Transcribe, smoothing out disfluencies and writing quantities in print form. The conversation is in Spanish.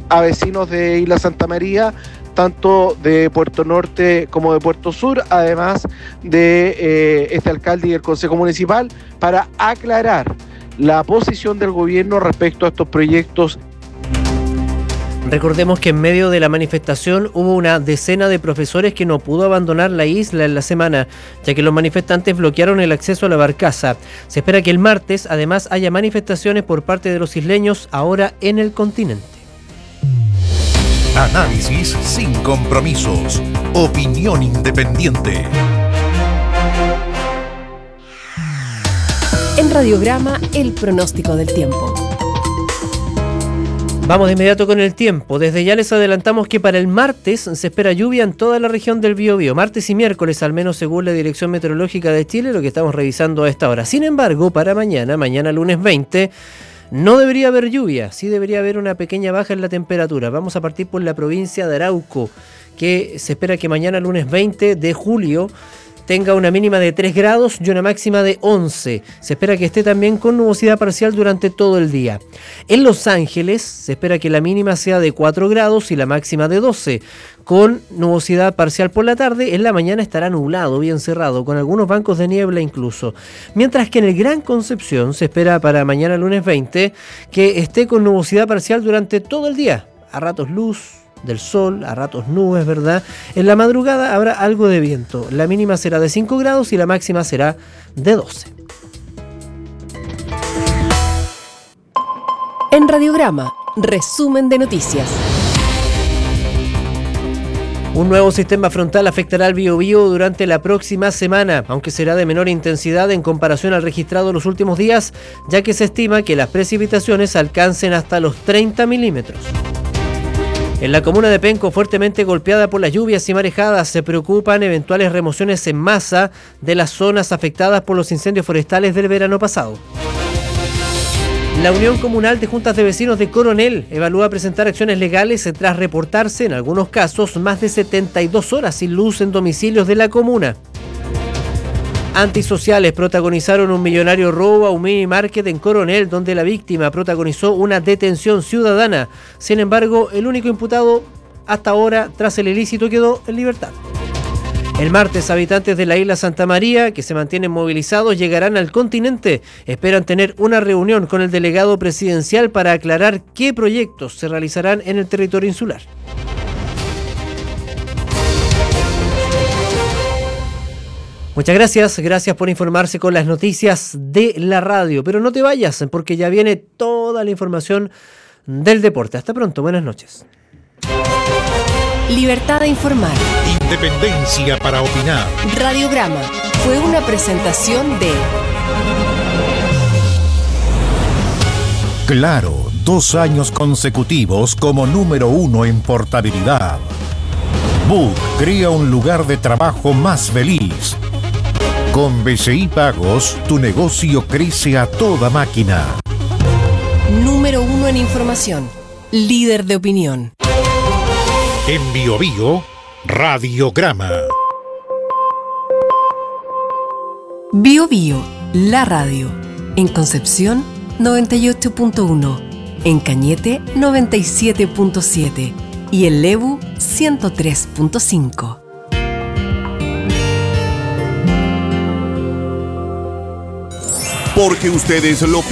a vecinos de Isla Santa María, tanto de Puerto Norte como de Puerto Sur, además de este alcalde y el Consejo Municipal, para aclarar la posición del gobierno respecto a estos proyectos. Recordemos que en medio de la manifestación hubo una decena de profesores que no pudo abandonar la isla en la semana, ya que los manifestantes bloquearon el acceso a la barcaza. Se espera que el martes además haya manifestaciones por parte de los isleños ahora en el continente. Análisis sin compromisos. Opinión independiente. En Radiograma, el pronóstico del tiempo. Vamos de inmediato con el tiempo. Desde ya les adelantamos que para el martes se espera lluvia en toda la región del Biobío. Martes y miércoles, al menos según la Dirección Meteorológica de Chile, lo que estamos revisando a esta hora. Sin embargo, para mañana lunes 20, no debería haber lluvia. Sí debería haber una pequeña baja en la temperatura. Vamos a partir por la provincia de Arauco, que se espera que mañana lunes 20 de julio tenga una mínima de 3 grados y una máxima de 11. Se espera que esté también con nubosidad parcial durante todo el día. En Los Ángeles se espera que la mínima sea de 4 grados y la máxima de 12, con nubosidad parcial por la tarde. En la mañana estará nublado, bien cerrado, con algunos bancos de niebla incluso. Mientras que en el Gran Concepción se espera para mañana lunes 20 que esté con nubosidad parcial durante todo el día. A ratos luz del sol, a ratos nubes, ¿verdad? En la madrugada habrá algo de viento. La mínima será de 5 grados y la máxima será de 12. En Radiograma, resumen de noticias. Un nuevo sistema frontal afectará al Biobío durante la próxima semana, aunque será de menor intensidad en comparación al registrado en los últimos días, ya que se estima que las precipitaciones alcancen hasta los 30 milímetros. En la comuna de Penco, fuertemente golpeada por las lluvias y marejadas, se preocupan eventuales remociones en masa de las zonas afectadas por los incendios forestales del verano pasado. La Unión Comunal de Juntas de Vecinos de Coronel evalúa presentar acciones legales tras reportarse, en algunos casos, más de 72 horas sin luz en domicilios de la comuna. Antisociales protagonizaron un millonario robo a un mini market en Coronel, donde la víctima protagonizó una detención ciudadana. Sin embargo, el único imputado hasta ahora tras el ilícito quedó en libertad. El martes, habitantes de la isla Santa María, que se mantienen movilizados, llegarán al continente. Esperan tener una reunión con el delegado presidencial para aclarar qué proyectos se realizarán en el territorio insular. Muchas gracias por informarse con las noticias de la radio. Pero no te vayas, porque ya viene toda la información del deporte. Hasta pronto, buenas noches. Libertad de informar. Independencia para opinar. Radiograma fue una presentación de Claro, 2 años consecutivos como número 1 en portabilidad. Book crea un lugar de trabajo más feliz. Con BCI Pagos, tu negocio crece a toda máquina. Número 1 en información. Líder de opinión. En Biobío, Radiograma. Biobío, la radio. En Concepción, 98.1. En Cañete, 97.7. Y en Lebu, 103.5. Porque ustedes lo piden.